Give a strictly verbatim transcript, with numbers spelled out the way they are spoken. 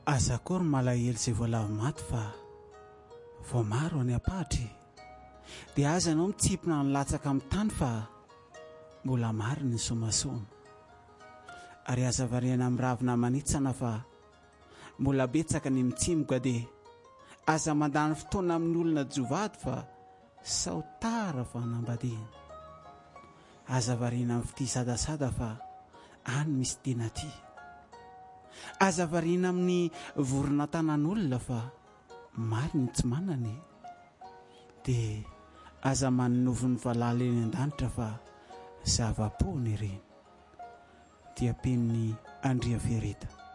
aza kory malahelo izay voalavo maty fa vao maro any apatry dia aza anao mitsipona ny latsaka amin'ny tany fa mbola mariny ny somasoma ary aza variana amin'ny ravina manitsana fa mbola betsaka ny mitsimoka dia aza mandany fotoana amin'ny olona jovady fa sao tara fa hanambadiana aza variana amin'ny fitisadasada fa any misy tena ty aza variana amin'ny vorona tanan'olona fa mariny tsy manany dia aza manovo ny valala eny an-danitra fa zava-pony ireny dia peniny Andria Verita.